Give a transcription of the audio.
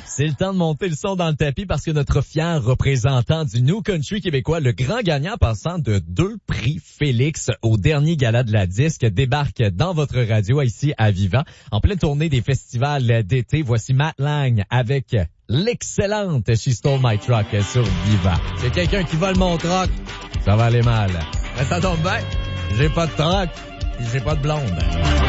C'est le temps de monter le son dans le tapis parce que notre fier représentant du New Country québécois, le grand gagnant passant de 2 prix Félix au dernier gala de la disque, débarque dans votre radio ici à Vivant. En pleine tournée des festivals d'été, voici Matt Lang avec l'excellente She Stole My Truck sur Vivant. C'est quelqu'un qui vole mon truck, ça va aller mal. Mais ça tombe bien, j'ai pas de truck, j'ai pas de blonde.